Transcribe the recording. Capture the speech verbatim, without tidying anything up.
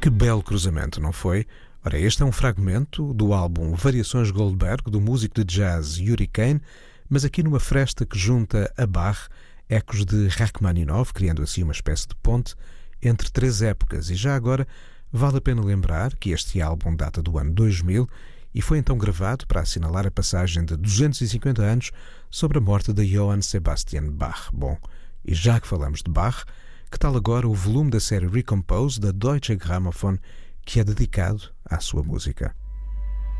Que belo cruzamento, não foi? Ora, este é um fragmento do álbum Variações Goldberg, do músico de jazz Yuri Kane, mas aqui numa fresta que junta a Bach ecos de Rachmaninoff, criando assim uma espécie de ponte entre três épocas. E já agora vale a pena lembrar que este álbum data do ano dois mil e foi então gravado para assinalar a passagem de duzentos e cinquenta anos sobre a morte de Johann Sebastian Bach. Bom, e já que falamos de Bach, que tal agora o volume da série Recompose da Deutsche Grammophon, que é dedicado à sua música?